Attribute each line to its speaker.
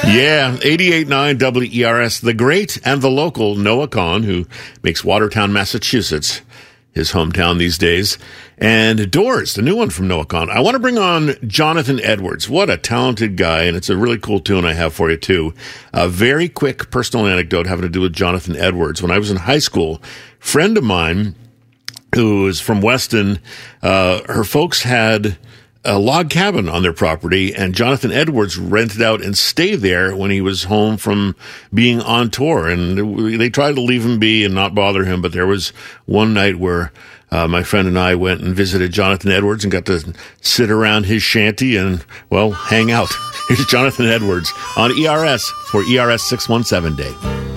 Speaker 1: Yeah, 88.9 WERS, the great and the local Noah Kahn, who makes Watertown, Massachusetts his hometown these days. And Doors, the new one from Noah Kahn. I want to bring on Jonathan Edwards. What a talented guy, and it's a really cool tune I have for you, too. A very quick personal anecdote having to do with Jonathan Edwards. When I was in high school, a friend of mine who is from Weston, her folks had a log cabin on their property, and Jonathan Edwards rented out and stayed there when he was home from being on tour. And they tried to leave him be and not bother him, but there was one night where my friend and I went and visited Jonathan Edwards and got to sit around his shanty and, well, hang out. Here's Jonathan Edwards on ERS for ERS 617 Day.